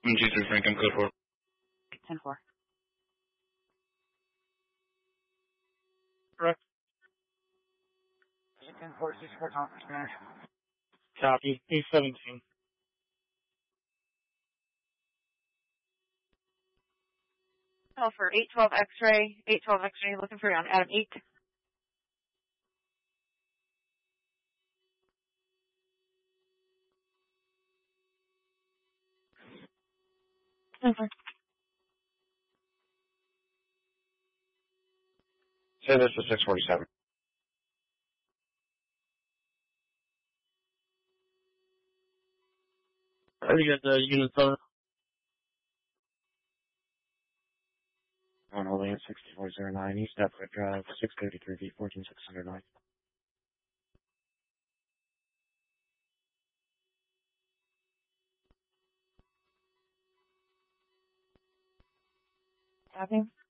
123 Franklin, code 4. 10-4. Correct. 10-4, 64 conference center. Copy. A17. Call for 812 X-ray. 812 X-ray, looking for you on Adam 8. Say this is 647. You got the units on it. On holding at 6409 East Epcot Drive, 633 feet, 14609. Copy.